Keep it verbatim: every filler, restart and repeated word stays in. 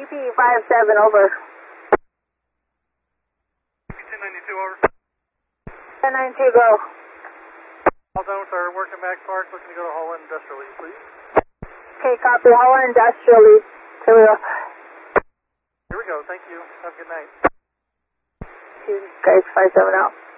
E P five seven, over. ten ninety-two, over. ten ninety-two, go. All done with our working back park, looking to go to Holland Industrial East, please. Okay, copy. Holland Industrial East. Here we go. Here we go, thank you. Have a good night. Two guys, five seven out.